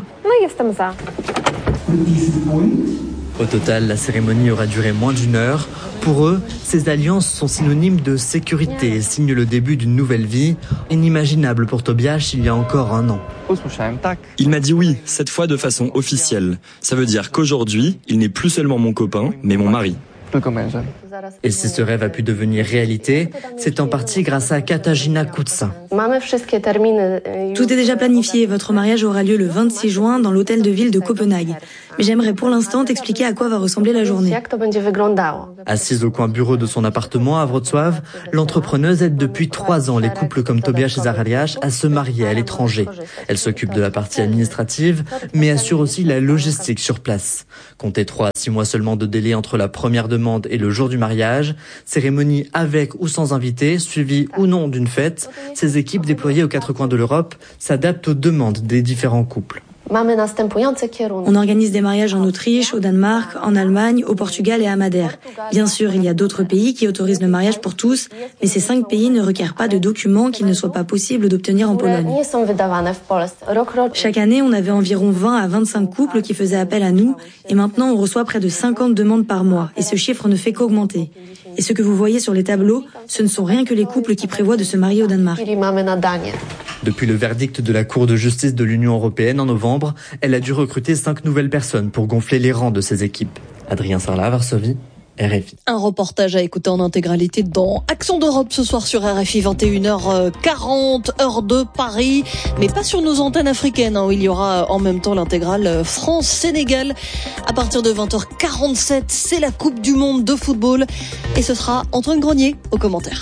Au total, la cérémonie aura duré moins d'une heure. Pour eux, ces alliances sont synonymes de sécurité et signent le début d'une nouvelle vie, inimaginable pour Tobias il y a encore un an.
Il m'a dit oui, cette fois de façon officielle. Ça veut dire qu'aujourd'hui, il n'est plus seulement mon copain, mais mon mari.
Et si ce rêve a pu devenir réalité, c'est en partie grâce à Katarzyna Kutsa.
Tout est déjà planifié. Votre mariage aura lieu le vingt-six juin dans l'hôtel de ville de Copenhague. Mais j'aimerais pour l'instant t'expliquer à quoi va ressembler la journée.
Assise au coin bureau de son appartement à Wrocław, l'entrepreneuse aide depuis trois ans les couples comme Tobias et Zacharias à se marier à l'étranger. Elle s'occupe de la partie administrative, mais assure aussi la logistique sur place. Comptez trois à six mois seulement de délai entre la première demande et le jour du mariage. Cérémonie avec ou sans invité, suivie ou non d'une fête. Ces équipes déployées aux quatre coins de l'Europe s'adaptent aux demandes des différents couples.
On organise des mariages en Autriche, au Danemark, en Allemagne, au Portugal et à Madère. Bien sûr, il y a d'autres pays qui autorisent le mariage pour tous, mais ces cinq pays ne requièrent pas de documents qu'il ne soit pas possible d'obtenir en Pologne. Chaque année, on avait environ vingt à vingt-cinq couples qui faisaient appel à nous, et maintenant on reçoit près de cinquante demandes par mois, et ce chiffre ne fait qu'augmenter. Et ce que vous voyez sur les tableaux, ce ne sont rien que les couples qui prévoient de se marier au Danemark.
Depuis le verdict de la Cour de justice de l'Union européenne en novembre, elle a dû recruter cinq nouvelles personnes pour gonfler les rangs de ses équipes. Adrien Sarlat, Varsovie, R F I.
Un reportage à écouter en intégralité dans Accent d'Europe ce soir sur R F I, vingt et une heures quarante, heure de Paris, mais pas sur nos antennes africaines, hein, où il y aura en même temps l'intégrale France-Sénégal. À partir de vingt heures quarante-sept, c'est la Coupe du Monde de football et ce sera Antoine Grenier aux commentaires.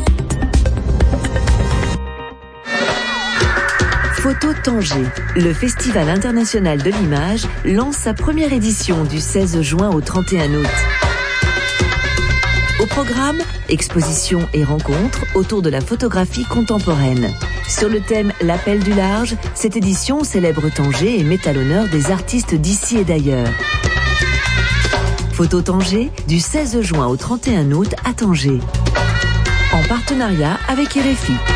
Photo Tanger, le Festival international de l'image, lance sa première édition du seize juin au trente et un août. Au programme, expositions et rencontres autour de la photographie contemporaine. Sur le thème L'appel du large, cette édition célèbre Tanger et met à l'honneur des artistes d'ici et d'ailleurs. Photo Tanger, du seize juin au trente et un août à Tanger. En partenariat avec R F I.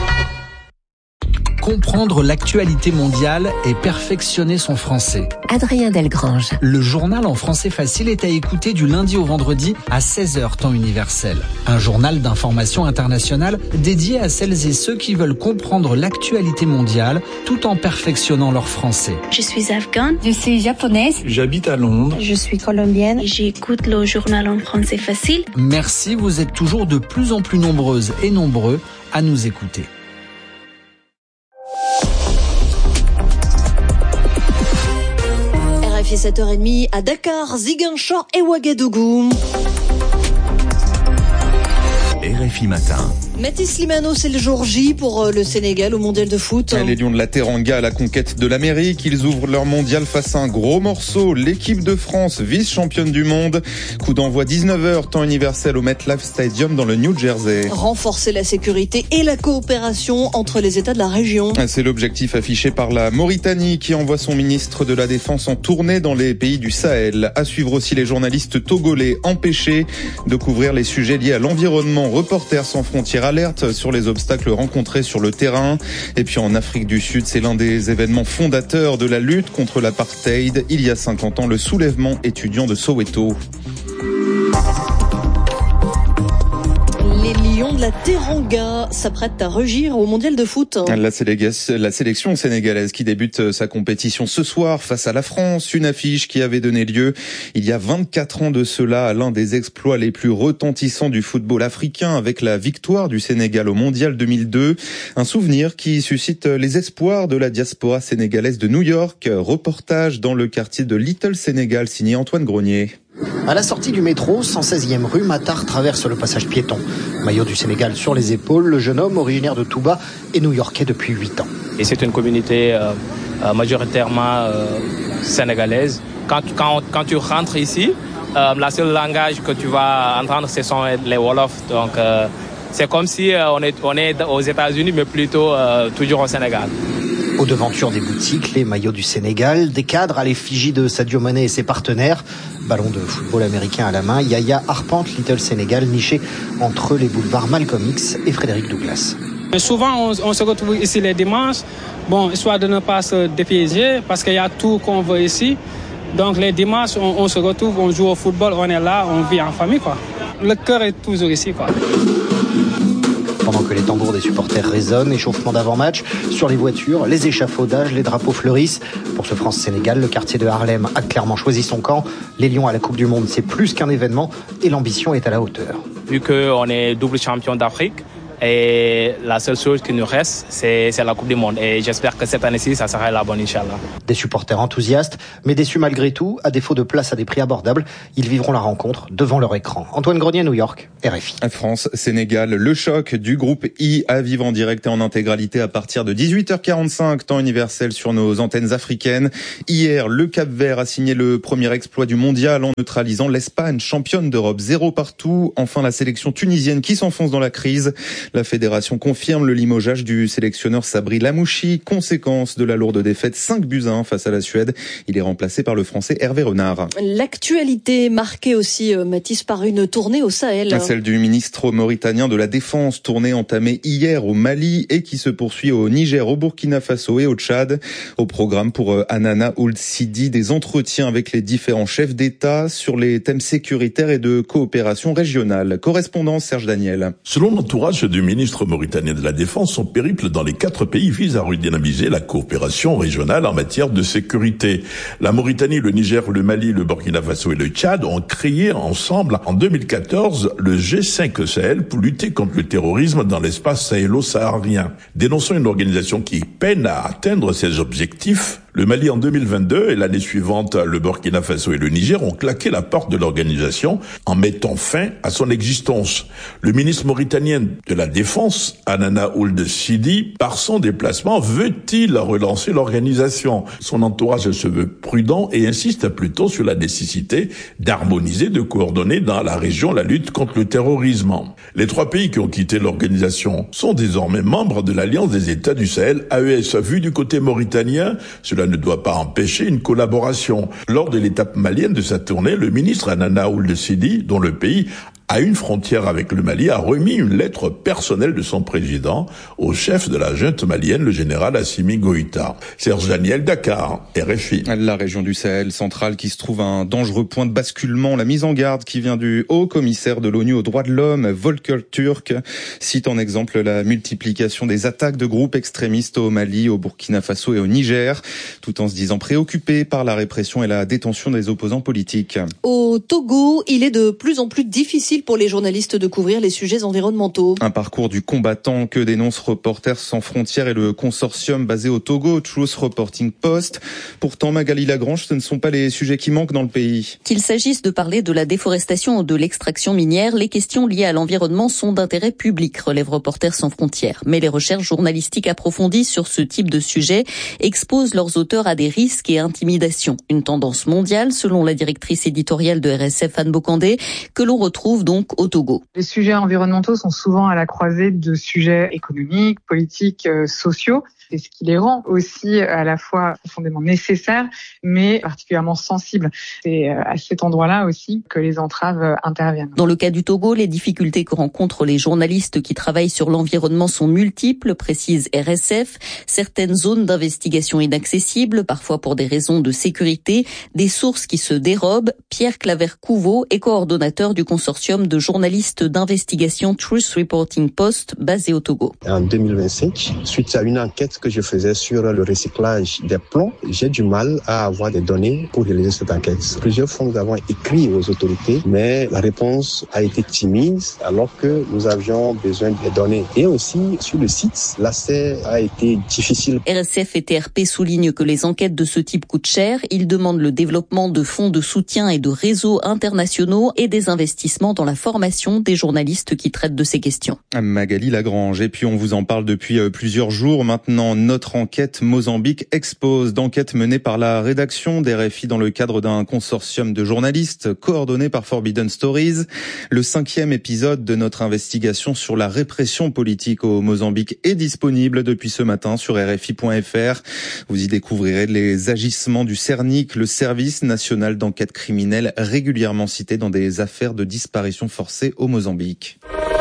Comprendre l'actualité mondiale et perfectionner son français.
Adrien Delgrange.
Le journal en français facile est à écouter du lundi au vendredi à seize heures temps universel. Un journal d'information internationale dédié à celles et ceux qui veulent comprendre l'actualité mondiale tout en perfectionnant leur français.
Je suis afghane. Je suis japonaise.
J'habite à Londres.
Je suis colombienne. J'écoute le journal en français facile.
Merci, vous êtes toujours de plus en plus nombreuses et nombreux à nous écouter.
R F I sept heures trente à Dakar, Ziguinchor et Ouagadougou.
R F I Matin.
Mathis Slimano, c'est le jour J pour le Sénégal au mondial de foot.
Les Lions de la Teranga à la conquête de l'Amérique. Ils ouvrent leur mondial face à un gros morceau. L'équipe de France, vice-championne du monde. Coup d'envoi dix-neuf heures, temps universel au MetLife Stadium dans le New Jersey.
Renforcer la sécurité et la coopération entre les États de la région.
C'est l'objectif affiché par la Mauritanie qui envoie son ministre de la Défense en tournée dans les pays du Sahel. À suivre aussi les journalistes togolais empêchés de couvrir les sujets liés à l'environnement. Reporters sans frontières alerte sur les obstacles rencontrés sur le terrain. Et puis en Afrique du Sud, c'est l'un des événements fondateurs de la lutte contre l'apartheid. Il y a cinquante ans, le soulèvement étudiant de Soweto.
Les Lions de la Teranga s'apprêtent à rugir au mondial de foot.
La, séléga- la sélection sénégalaise qui débute sa compétition ce soir face à la France. Une affiche qui avait donné lieu il y a vingt-quatre ans de cela à l'un des exploits les plus retentissants du football africain avec la victoire du Sénégal au mondial deux mille deux. Un souvenir qui suscite les espoirs de la diaspora sénégalaise de New York. Reportage dans le quartier de Little Sénégal signé Antoine Grenier.
À la sortie du métro, cent seizième rue, Matar traverse le passage piéton. Maillot du Sénégal sur les épaules, le jeune homme originaire de Touba est new-yorkais depuis huit ans.
Et c'est une communauté euh, euh, majoritairement euh, sénégalaise. Quand, quand, quand tu rentres ici, euh, la seule langage que tu vas entendre, ce sont les Wolofs. Donc, euh, c'est comme si on est, on est aux États-Unis, mais plutôt euh, toujours au Sénégal.
Aux devantures des boutiques, les maillots du Sénégal, des cadres à l'effigie de Sadio Mané et ses partenaires. Ballon de football américain à la main, Yaya arpente Little Sénégal, niché entre les boulevards Malcolm X et Frédéric Douglass.
Souvent, on, on se retrouve ici les dimanches, bon, histoire de ne pas se dépiéger, parce qu'il y a tout qu'on veut ici. Donc les dimanches, on, on se retrouve, on joue au football, on est là, on vit en famille, quoi. Le cœur est toujours ici, quoi.
Pendant que les tambours des supporters résonnent, échauffement d'avant-match, sur les voitures, les échafaudages, les drapeaux fleurissent. Pour ce France-Sénégal, le quartier de Harlem a clairement choisi son camp. Les Lions à la Coupe du Monde, c'est plus qu'un événement et l'ambition est à la hauteur.
Vu qu'on est double champion d'Afrique, et la seule chose qui nous reste, c'est, c'est la Coupe du Monde. Et j'espère que cette année-ci, ça sera la bonne, Inch'Allah.
Des supporters enthousiastes, mais déçus malgré tout. À défaut de place à des prix abordables, ils vivront la rencontre devant leur écran. Antoine Grenier, New York, R F I.
France, Sénégal, le choc du groupe I à vivre en direct et en intégralité à partir de dix-huit heures quarante-cinq, temps universel sur nos antennes africaines. Hier, le Cap-Vert a signé le premier exploit du mondial en neutralisant l'Espagne, championne d'Europe. Zéro partout. Enfin, la sélection tunisienne qui s'enfonce dans la crise. La fédération confirme le limogeage du sélectionneur Sabri Lamouchi, conséquence de la lourde défaite cinq buts à un face à la Suède. Il est remplacé par le Français Hervé Renard.
L'actualité marquée aussi, Mathis, par une tournée au Sahel.
Celle du ministre mauritanien de la Défense, tournée entamée hier au Mali et qui se poursuit au Niger, au Burkina Faso et au Tchad. Au programme pour Hanana Ould Sidi, des entretiens avec les différents chefs d'État sur les thèmes sécuritaires et de coopération régionale. Correspondance Serge Daniel.
Selon l'entourage du ministre mauritanien de la Défense, son périple dans les quatre pays vise à redynamiser la coopération régionale en matière de sécurité. La Mauritanie, le Niger, le Mali, le Burkina Faso et le Tchad ont créé ensemble en deux mille quatorze le G cinq Sahel pour lutter contre le terrorisme dans l'espace sahélo-saharien. Dénonçant une organisation qui peine à atteindre ses objectifs, le Mali en deux mille vingt-deux et l'année suivante, le Burkina Faso et le Niger ont claqué la porte de l'organisation en mettant fin à son existence. Le ministre mauritanien de la Défense, Hanana Ould Sidi, par son déplacement, veut-il relancer l'organisation? Son entourage se veut prudent et insiste plutôt sur la nécessité d'harmoniser, de coordonner dans la région la lutte contre le terrorisme. Les trois pays qui ont quitté l'organisation sont désormais membres de l'Alliance des États du Sahel, A E S. Vu du côté mauritanien, cela ne doit pas empêcher une collaboration. Lors de l'étape malienne de sa tournée, le ministre Hanana Ould Sidi, dont le pays à une frontière avec le Mali, a remis une lettre personnelle de son président au chef de la junte malienne, le général Assimi Goïta. Serge Daniel, Dakar, R F I.
La région du Sahel central qui se trouve à un dangereux point de basculement. La mise en garde qui vient du haut commissaire de l'ONU aux droits de l'homme, Volker Turk, cite en exemple la multiplication des attaques de groupes extrémistes au Mali, au Burkina Faso et au Niger, tout en se disant préoccupé par la répression et la détention des opposants politiques.
Au Togo, il est de plus en plus difficile pour les journalistes de couvrir les sujets environnementaux.
Un parcours du combattant que dénonce Reporters sans frontières et le consortium basé au Togo, Truth Reporting Post. Pourtant, Magali Lagrange, ce ne sont pas les sujets qui manquent dans le pays.
Qu'il s'agisse de parler de la déforestation ou de l'extraction minière, les questions liées à l'environnement sont d'intérêt public, relève Reporters sans frontières. Mais les recherches journalistiques approfondies sur ce type de sujet exposent leurs auteurs à des risques et intimidations. Une tendance mondiale, selon la directrice éditoriale de R S F, Anne Bocandé, que l'on retrouve donc au Togo.
Les sujets environnementaux sont souvent à la croisée de sujets économiques, politiques, euh, sociaux. C'est ce qui les rend aussi à la fois profondément nécessaires, mais particulièrement sensibles. C'est à cet endroit-là aussi que les entraves interviennent.
Dans le cas du Togo, les difficultés que rencontrent les journalistes qui travaillent sur l'environnement sont multiples, précise R S F. Certaines zones d'investigation inaccessibles, parfois pour des raisons de sécurité, des sources qui se dérobent. Pierre Claver-Couveau est coordonnateur du consortium de journalistes d'investigation Truth Reporting Post, basé au Togo.
En deux mille vingt-cinq, suite à une enquête que je faisais sur le recyclage des plombs, j'ai du mal à avoir des données pour réaliser cette enquête. Plusieurs fois, nous avons écrit aux autorités, mais la réponse a été timide alors que nous avions besoin des données. Et aussi, sur le site, l'accès a été difficile.
R S F et T R P soulignent que les enquêtes de ce type coûtent cher. Ils demandent le développement de fonds de soutien et de réseaux internationaux et des investissements dans la formation des journalistes qui traitent de ces questions.
Magali Lagrange. Et puis, on vous en parle depuis plusieurs jours maintenant. dans notre enquête Mozambique expose, d'enquête menée par la rédaction d'R F I dans le cadre d'un consortium de journalistes coordonné par Forbidden Stories. Le cinquième épisode de notre investigation sur la répression politique au Mozambique est disponible depuis ce matin sur R F I point F R. Vous y découvrirez les agissements du CERNIC, le service national d'enquête criminelle régulièrement cité dans des affaires de disparition forcée au Mozambique.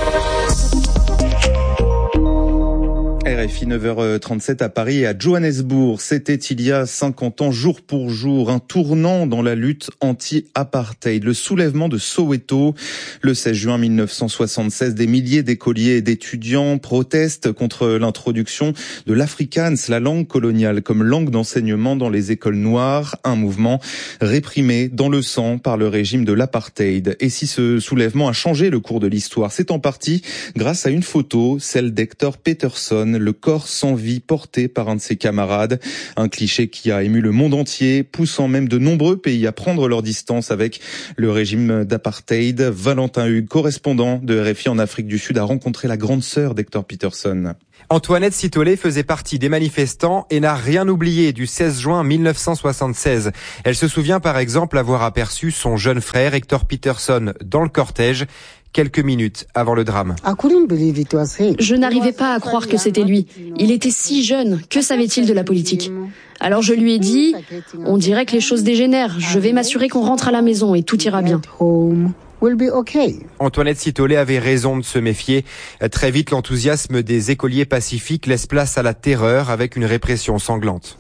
R F I neuf heures trente-sept à Paris et à Johannesburg. C'était il y a cinquante ans, jour pour jour, un tournant dans la lutte anti-apartheid. Le soulèvement de Soweto. Le seize juin mille neuf cent soixante-seize, des milliers d'écoliers et d'étudiants protestent contre l'introduction de l'afrikaans, la langue coloniale, comme langue d'enseignement dans les écoles noires. Un mouvement réprimé dans le sang par le régime de l'apartheid. Et si ce soulèvement a changé le cours de l'histoire, c'est en partie grâce à une photo, celle d'Hector Peterson, le corps sans vie porté par un de ses camarades. Un cliché qui a ému le monde entier, poussant même de nombreux pays à prendre leur distance avec le régime d'apartheid. Valentin Hugues, correspondant de R F I en Afrique du Sud, a rencontré la grande sœur d'Hector Peterson.
Antoinette Sitolé faisait partie des manifestants et n'a rien oublié du seize juin mille neuf cent soixante-seize. Elle se souvient par exemple avoir aperçu son jeune frère Hector Peterson dans le cortège quelques minutes avant le drame.
Je n'arrivais pas à croire que c'était lui. Il était si jeune. Que savait-il de la politique ? Alors je lui ai dit, on dirait que les choses dégénèrent. Je vais m'assurer qu'on rentre à la maison et tout ira bien.
Antoinette Sitolé avait raison de se méfier. Très vite, l'enthousiasme des écoliers pacifiques laisse place à la terreur avec une répression sanglante.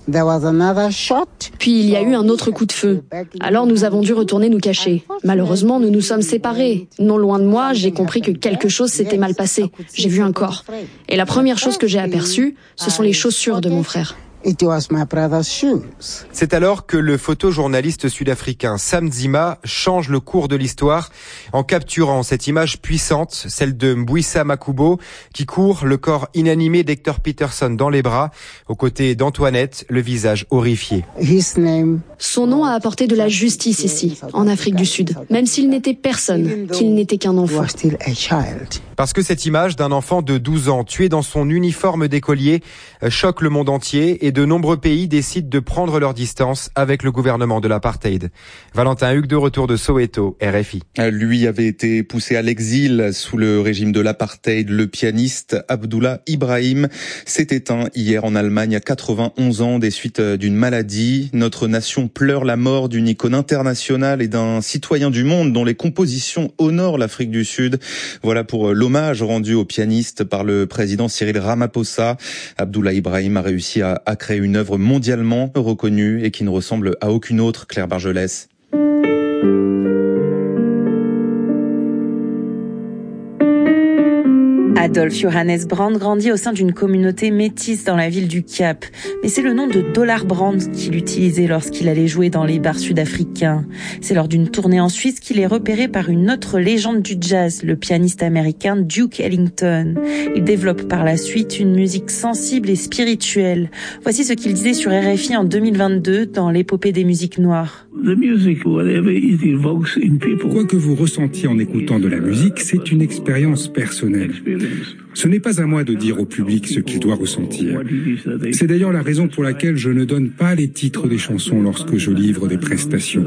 Puis il y a eu un autre coup de feu. Alors nous avons dû retourner nous cacher. Malheureusement, nous nous sommes séparés. Non loin de moi, j'ai compris que quelque chose s'était mal passé. J'ai vu un corps. Et la première chose que j'ai aperçue, ce sont les chaussures de mon frère.
It was my brother's shoes. C'est alors que le photojournaliste sud-africain Sam Nzima change le cours de l'histoire en capturant cette image puissante, celle de Mbuyisa Makubo, qui court le corps inanimé d'Hector Peterson dans les bras, aux côtés d'Antoinette, le visage horrifié.
His name... Son nom a apporté de la justice ici, en Afrique du Sud, même s'il n'était personne, qu'il n'était qu'un enfant.
Parce que cette image d'un enfant de douze ans tué dans son uniforme d'écolier choque le monde entier et de nombreux pays décident de prendre leur distance avec le gouvernement de l'apartheid. Valentin Hugues, de retour de Soweto, R F I.
Lui avait été poussé à l'exil sous le régime de l'apartheid. Le pianiste Abdullah Ibrahim s'est éteint hier en Allemagne à quatre-vingt-onze ans des suites d'une maladie. Notre nation pleure la mort d'une icône internationale et d'un citoyen du monde dont les compositions honorent l'Afrique du Sud. Voilà pour l'hommage rendu au pianiste par le président Cyril Ramaphosa. Abdullah Ibrahim a réussi à, à créer une œuvre mondialement reconnue et qui ne ressemble à aucune autre. Claire Bargelès.
Adolf Johannes Brand grandit au sein d'une communauté métisse dans la ville du Cap. Mais c'est le nom de Dollar Brand qu'il utilisait lorsqu'il allait jouer dans les bars sud-africains. C'est lors d'une tournée en Suisse qu'il est repéré par une autre légende du jazz, le pianiste américain Duke Ellington. Il développe par la suite une musique sensible et spirituelle. Voici ce qu'il disait sur R F I en deux mille vingt-deux dans l'épopée des musiques noires.
Quoi que vous ressentiez en écoutant de la musique, c'est une expérience personnelle. Ce n'est pas à moi de dire au public ce qu'il doit ressentir. C'est d'ailleurs la raison pour laquelle je ne donne pas les titres des chansons lorsque je livre des prestations.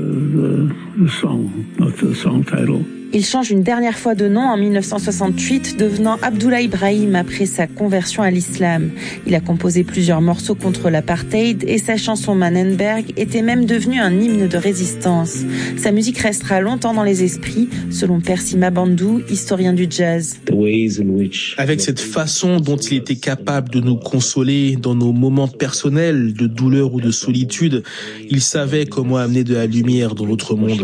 Il change une dernière fois de nom en mille neuf cent soixante-huit, devenant Abdullah Ibrahim après sa conversion à l'islam. Il a composé plusieurs morceaux contre l'apartheid et sa chanson Mannenberg était même devenue un hymne de résistance. Sa musique restera longtemps dans les esprits, selon Percy Mabandou, historien du jazz.
Avec cette façon dont il était capable de nous consoler dans nos moments personnels de douleur ou de solitude, il savait comment amener de la lumière dans notre monde.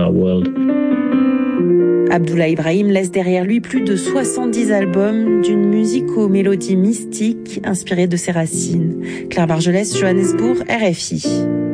Abdullah Ibrahim laisse derrière lui plus de soixante-dix albums d'une musique aux mélodies mystiques inspirées de ses racines. Claire Bargelès, Johannesburg, R F I.